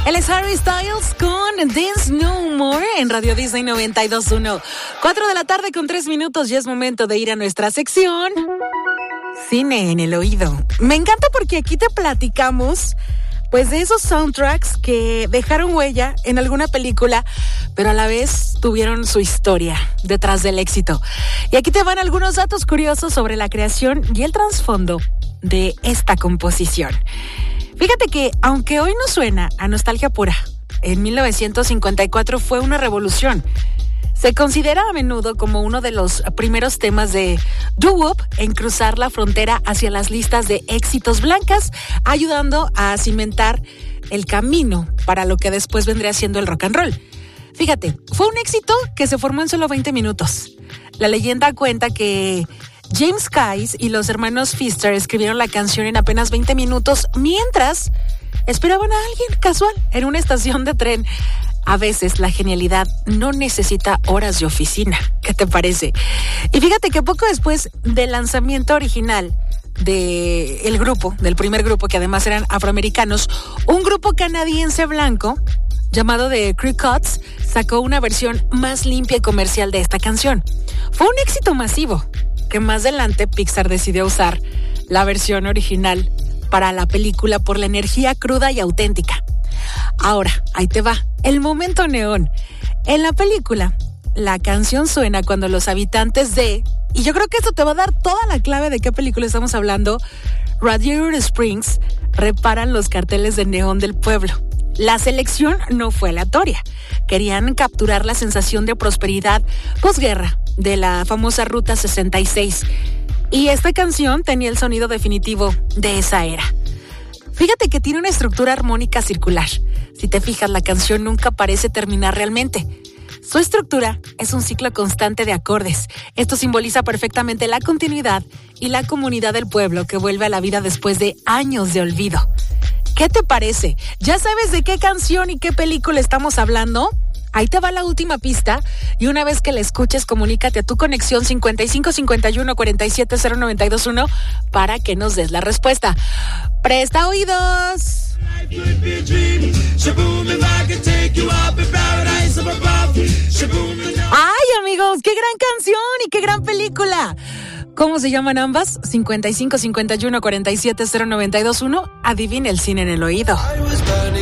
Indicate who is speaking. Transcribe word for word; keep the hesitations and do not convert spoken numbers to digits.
Speaker 1: Él es Harry Styles con Dance No More en Radio Disney noventa y dos punto uno. Cuatro de la tarde con tres minutos y es momento de ir a nuestra sección Cine en el Oído. Me encanta porque aquí te platicamos pues de esos soundtracks que dejaron huella en alguna película, pero a la vez tuvieron su historia detrás del éxito. Y aquí te van algunos datos curiosos sobre la creación y el trasfondo de esta composición. Fíjate que, aunque hoy no suena a nostalgia pura, en mil novecientos cincuenta y cuatro fue una revolución. Se considera a menudo como uno de los primeros temas de doo-wop en cruzar la frontera hacia las listas de éxitos blancas, ayudando a cimentar el camino para lo que después vendría siendo el rock and roll. Fíjate, fue un éxito que se formó en solo veinte minutos. La leyenda cuenta que James Kais y los hermanos Pfister escribieron la canción en apenas veinte minutos mientras esperaban a alguien casual en una estación de tren. A veces la genialidad no necesita horas de oficina. ¿Qué te parece? Y fíjate que poco después del lanzamiento original del grupo, del primer grupo, que además eran afroamericanos, un grupo canadiense blanco llamado The Crew Cuts sacó una versión más limpia y comercial de esta canción. Fue un éxito masivo que más adelante Pixar decidió usar la versión original para la película por la energía cruda y auténtica. Ahora, ahí te va, el momento neón. En la película, la canción suena cuando los habitantes de, y yo creo que esto te va a dar toda la clave de qué película estamos hablando, Radiator Springs, reparan los carteles de neón del pueblo. La selección no fue aleatoria. Querían capturar la sensación de prosperidad posguerra de la famosa Ruta sesenta y seis. Y esta canción tenía el sonido definitivo de esa era. Fíjate que tiene una estructura armónica circular. Si te fijas, la canción nunca parece terminar realmente. Su estructura es un ciclo constante de acordes. Esto simboliza perfectamente la continuidad y la comunidad del pueblo que vuelve a la vida después de años de olvido. ¿Qué te parece? ¿Ya sabes de qué canción y qué película estamos hablando? Ahí te va la última pista y una vez que la escuches, comunícate a tu conexión cincuenta y cinco cincuenta y uno cuarenta y siete cero noventa y dos uno para que nos des la respuesta. ¡Presta oídos! ¡Ay, amigos! ¡Qué gran canción y qué gran película! ¿Cómo se llaman ambas? cincuenta y cinco cincuenta y uno cuarenta y siete cero noventa y dos uno. Adivina el cine en el oído.